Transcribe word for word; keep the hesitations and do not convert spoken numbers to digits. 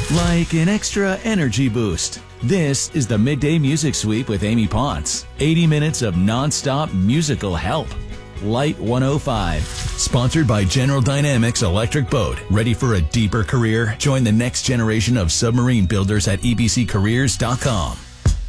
like an extra energy boost. This is the Midday Music Sweep with Amy Potts. eighty minutes of non-stop musical help. Light one oh five. Sponsored by General Dynamics Electric Boat. Ready for a deeper career? Join the next generation of submarine builders at e b c careers dot com.